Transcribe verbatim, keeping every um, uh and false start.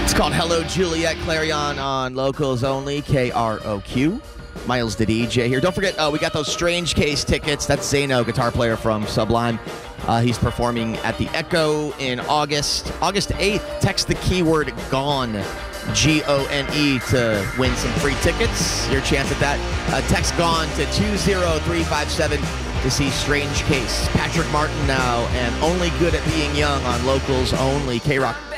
It's called Hello Juliet, Clarion on Locals Only, K R O Q. Miles the D J here. Don't forget, uh, we got those Strange Case tickets. That's Zeno, guitar player from Sublime. Uh, he's performing at the Echo in August. August eighth, text the keyword GONE, G O N E, to win some free tickets. Your chance at that. Uh, text GONE to two zero three five seven to see Strange Case. Patrick Martin now, and Only Good at Being Young on Locals Only, K-Rock.